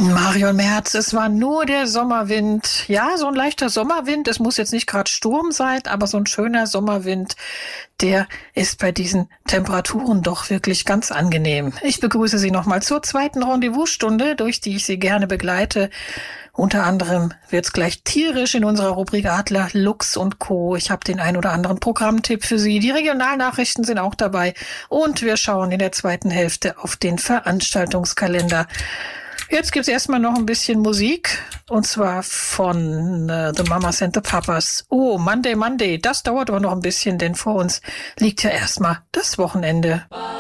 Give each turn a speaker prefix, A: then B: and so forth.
A: Marion Merz, es war nur der Sommerwind. Ja, so ein leichter Sommerwind. Es muss jetzt nicht gerade Sturm sein, aber so ein schöner Sommerwind, der ist bei diesen Temperaturen doch wirklich ganz angenehm. Ich begrüße Sie nochmal zur zweiten Rendezvous-Stunde, durch die ich Sie gerne begleite. Unter anderem wird's gleich tierisch in unserer Rubrik Adler, Lux und Co. Ich habe den ein oder anderen Programmtipp für Sie. Die Regionalnachrichten sind auch dabei. Und wir schauen in der zweiten Hälfte auf den Veranstaltungskalender. Jetzt gibt's erstmal noch ein bisschen Musik, und zwar von The Mamas and the Papas. Oh, Monday, Monday, das dauert aber noch ein bisschen, denn vor uns liegt ja erstmal das Wochenende.